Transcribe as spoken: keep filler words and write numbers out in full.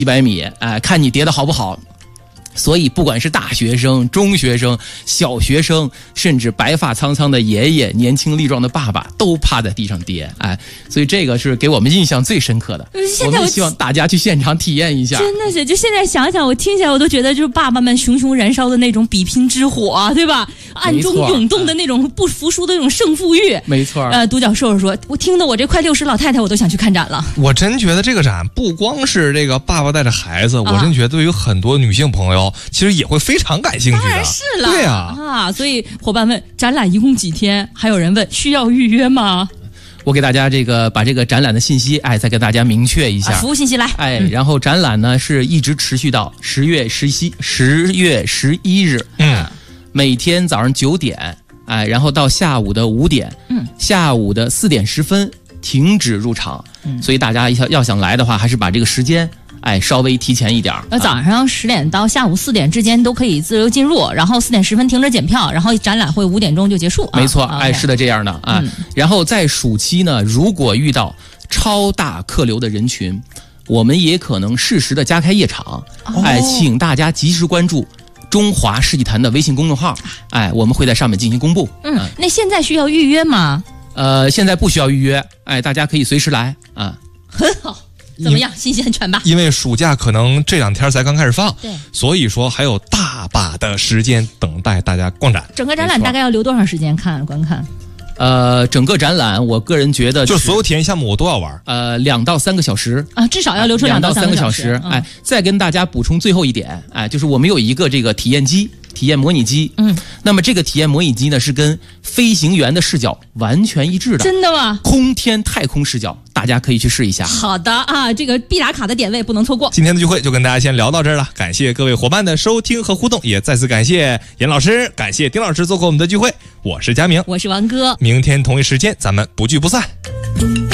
一百米，哎、呃，看你叠的好不好。所以不管是大学生、中学生、小学生，甚至白发苍苍的爷爷、年轻力壮的爸爸，都趴在地上叠，哎，所以这个是给我们印象最深刻的。 现在我们希望大家去现场体验一下。 真的是，就现在想想，我听起来我都觉得，就是爸爸们熊熊燃烧的那种比拼之火、啊，对吧？暗中涌动的那种不服输的那种胜负欲。 没错。 呃，独角兽说，我听得我这快六十老太太，我都想去看展了。 我真觉得这个展不光是这个爸爸带着孩子，啊、我真觉得对于很多女性朋友，其实也会非常感兴趣的。 当然是了， 对啊， 啊，所以伙伴问，展览一共几天？还有人问，需要预约吗？ 我给大家这个把这个展览的信息，哎，再给大家明确一下。 啊、服务信息来， 哎、嗯，然后展览呢是一直持续到十月十一十月十一日， 嗯， 每天早上九点，哎，然后到下午的五点， 嗯， 下午的四点十分停止入场。嗯，所以大家要要想来的话，还是把这个时间。哎，稍微提前一点。 呃，早上十点到下午四点之间都可以自由进入，然后四点十分停止检票，然后展览会五点钟就结束。 没错， 啊、 哎，是的，这样的啊、嗯。然后在暑期呢，如果遇到超大客流的人群，我们也可能适时的加开夜场。哦、哎，请大家及时关注中华世纪坛的微信公众号，哎，我们会在上面进行公布。 嗯，啊、那现在需要预约吗？ 呃，现在不需要预约，哎，大家可以随时来啊。 很好。怎么样？新鲜全吧？ 因为暑假可能这两天才刚开始放， 对， 所以说还有大把的时间等待大家逛展。 整个展览大概要留多长时间看观看？ 呃，整个展览，我个人觉得就所有体验项目我都要玩。 呃，两到三个小时啊，至少要留出两到三个小时。 哎，再跟大家补充最后一点，哎，就是我们有一个这个体验机。体验模拟机， 嗯， 那么这个体验模拟机呢是跟飞行员的视角完全一致的， 真的吗？ 空天太空视角，大家可以去试一下。 好的啊，这个必打卡的点位不能错过。 今天的聚会就跟大家先聊到这儿了，感谢各位伙伴的收听和互动，也再次感谢严老师，感谢丁老师做客我们的聚会。我是佳明， 我是王哥， 明天同一时间咱们不聚不散。